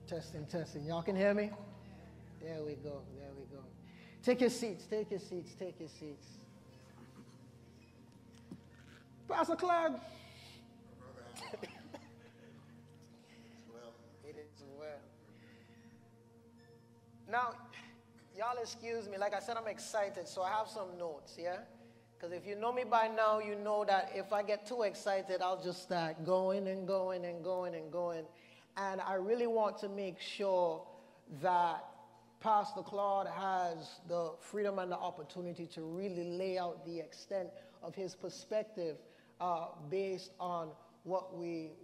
Testing, testing. Y'all can hear me? There we go, there we go. Take your seats, take your seats, take your seats. Pastor Clark. It is well. Now, y'all excuse me. Like I said, I'm excited, so I have some notes, yeah? Because if you know me by now, you know that if I get too excited, I'll just start going and going and going and going. And I really want to make sure that Pastor Claude has the freedom and the opportunity to really lay out the extent of his perspective based on what we